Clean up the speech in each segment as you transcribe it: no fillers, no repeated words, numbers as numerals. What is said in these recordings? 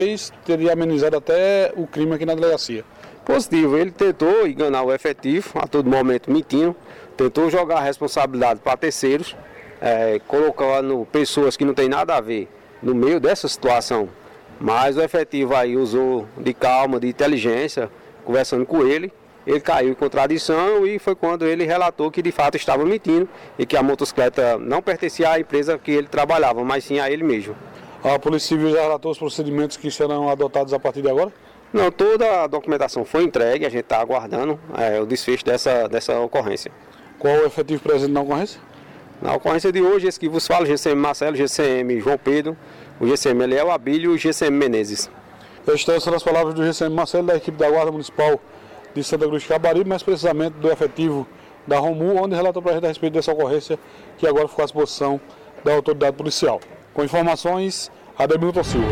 teria amenizado até o crime aqui na delegacia. Positivo, ele tentou enganar o efetivo, a todo momento mentindo, tentou jogar a responsabilidade para terceiros, colocando pessoas que não tem nada a ver no meio dessa situação. Mas o efetivo aí usou de calma, de inteligência, conversando com ele caiu em contradição e foi quando ele relatou que de fato estava mentindo e que a motocicleta não pertencia à empresa que ele trabalhava, mas sim a ele mesmo. A Polícia Civil já relatou os procedimentos que serão adotados a partir de agora? Não, toda a documentação foi entregue, a gente está aguardando o desfecho dessa ocorrência. Qual o efetivo presente na ocorrência? Na ocorrência de hoje, esse que vos fala, GCM Marcelo, GCM João Pedro, o GCM Eliel Abílio e o GCM Menezes. Estas são as palavras do GCM Marcelo, da equipe da Guarda Municipal de Santa Cruz de Cabaribe, mais precisamente do efetivo da Romu, onde relatou para a gente a respeito dessa ocorrência que agora ficou à disposição da autoridade policial. Com informações, Ademilton Silva.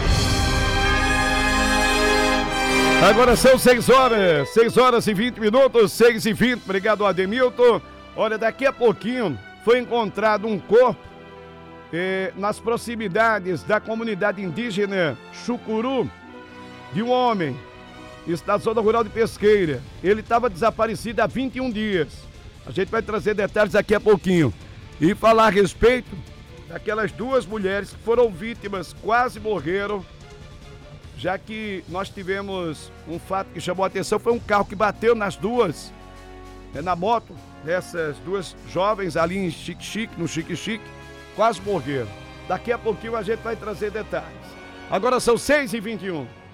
Agora são 6 horas e 20 minutos, 6h20, obrigado Ademilton. Olha, daqui a pouquinho foi encontrado um corpo nas proximidades da comunidade indígena Chucuru, de um homem, isso na zona rural de Pesqueira. Ele estava desaparecido há 21 dias. A gente vai trazer detalhes daqui a pouquinho. E falar a respeito daquelas duas mulheres que foram vítimas, quase morreram, já que nós tivemos um fato que chamou a atenção, foi um carro que bateu nas duas, na moto, dessas duas jovens ali em Xique-Xique, no Xique-Xique, quase morreram. Daqui a pouquinho a gente vai trazer detalhes. Agora são 6h21.